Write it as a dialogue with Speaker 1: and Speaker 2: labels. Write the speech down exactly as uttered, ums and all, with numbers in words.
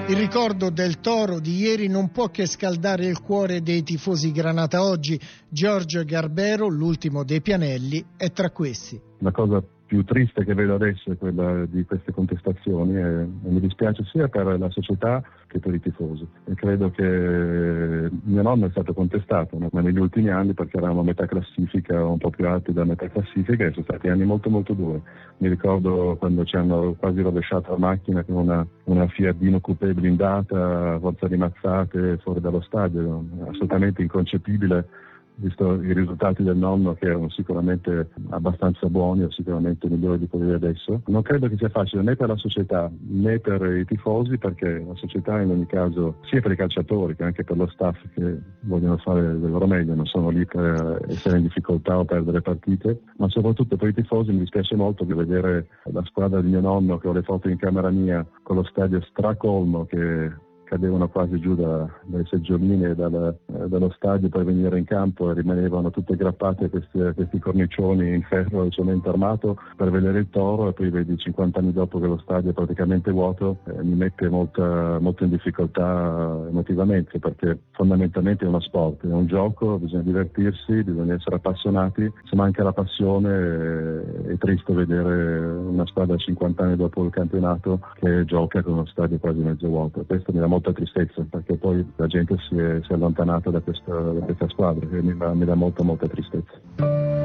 Speaker 1: Il ricordo del Toro di ieri non può che scaldare il cuore dei tifosi granata oggi. Giorgio Garbero, l'ultimo dei Pianelli, è tra questi.
Speaker 2: La cosa più triste che vedo adesso è quella di queste contestazioni e, e mi dispiace sia per la società che per i tifosi. E credo che mio nonno è stato contestato, ma negli ultimi anni, perché eravamo a metà classifica, un po' più alti da metà classifica, e sono stati anni molto molto duri. Mi ricordo quando ci hanno quasi rovesciato la macchina con una, una Fiat Dino Coupé blindata, a forza di mazzate fuori dallo stadio, assolutamente inconcepibile, visto i risultati del nonno, che erano sicuramente abbastanza buoni o sicuramente migliori di quelli di adesso. Non credo che sia facile né per la società né per i tifosi, perché la società in ogni caso, sia per i calciatori che anche per lo staff che vogliono fare del loro meglio, non sono lì per essere in difficoltà o perdere partite, ma soprattutto per i tifosi mi dispiace molto di vedere la squadra di mio nonno, che ho le foto in camera mia, con lo stadio stracolmo, che cadevano quasi giù da, dai seggiolini e dal, eh, dallo stadio per venire in campo, e rimanevano tutte aggrappate a questi, a questi cornicioni in ferro e cemento armato per vedere il Toro, e poi vedi cinquanta anni dopo che lo stadio è praticamente vuoto. Eh, mi mette molta, molto in difficoltà emotivamente, perché fondamentalmente è uno sport, è un gioco, bisogna divertirsi, bisogna essere appassionati. Se manca la passione è, è triste vedere una squadra cinquanta anni dopo il campionato che gioca con uno stadio quasi mezzo vuoto. Questo mi dà molta tristezza, perché poi la gente si è, si è allontanata da questa, da questa squadra, e mi dà, mi dà molta molta tristezza.